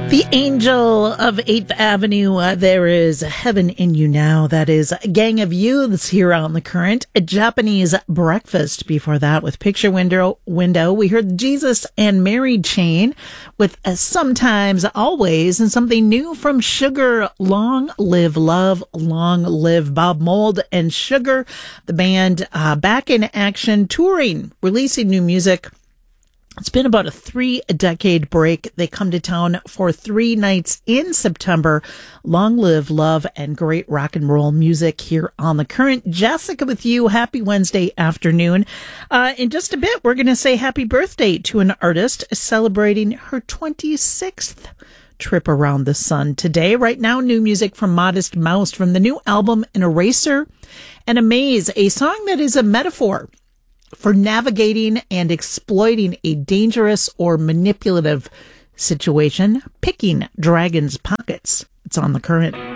The Angel of 8th Avenue, there is Heaven in You Now. That is a Gang of Youths here on The Current. A Japanese Breakfast before that with Picture Window. We heard Jesus and Mary Chain with Sometimes Always, and something new from Sugar, Long Live Love, Long Live Bob Mould and Sugar. The band back in action, touring, releasing new music. It's been about a 3-decade break. They come to town for 3 nights in September. Long live love and great rock and roll music here on The Current. Jessica with you. Happy Wednesday afternoon. In just a bit, we're going to say happy birthday to an artist celebrating her 26th trip around the sun today. Right now, new music from Modest Mouse from the new album An Eraser and a Maze, a song that is a metaphor for navigating and exploiting a dangerous or manipulative situation, picking dragons' pockets. It's on The Current.